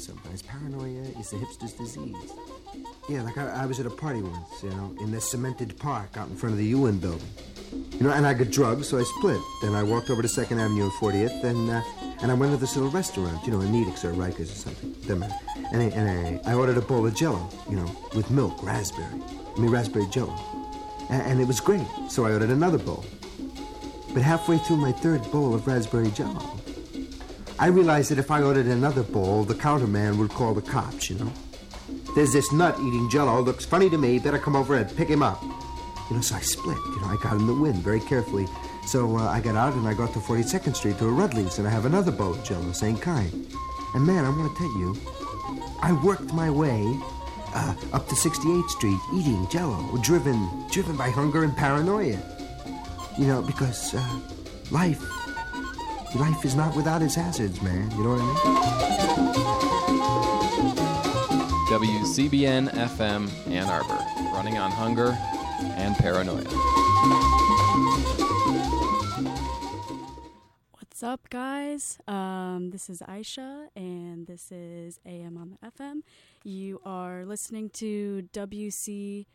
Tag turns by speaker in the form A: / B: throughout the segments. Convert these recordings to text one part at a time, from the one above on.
A: sometimes. Paranoia is the hipster's disease. Yeah, like I was at a party once, in this cemented park out in front of the UN building. And I got drugged, so I split. Then I walked over to 2nd Avenue and 40th, and I went to this little restaurant, in Nedick's or Rikers or something. Doesn't matter. And I ordered a bowl of Jell-O, with milk, raspberry Jell-O. And it was great, so I ordered another bowl. But halfway through my third bowl of raspberry Jell-O, I realized that if I ordered another bowl, the counterman would call the cops, There's this nut eating Jell-O, looks funny to me, better come over and pick him up. So I split, I got in the wind very carefully. So I got out and I got to 42nd Street to a Rudley's and I have another bowl of Jell-O, same kind. And man, I want to tell you, I worked my way up to 68th Street eating Jell-O, driven by hunger and paranoia. Because life is not without its hazards, man. You know what I mean?
B: WCBN FM Ann Arbor, running on hunger and paranoia.
C: What's up, guys? This is Aisha, and this is AM on the FM. You are listening to WC...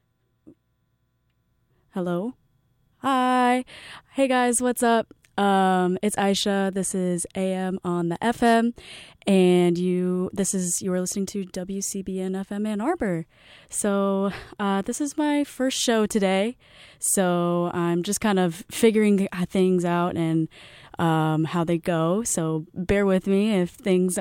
C: Hello? Hi. Hey, guys, what's up? It's Aisha. This is AM on the FM, and you are listening to WCBN FM Ann Arbor. So this is my first show today, so I'm just kind of figuring things out and how they go. So bear with me if things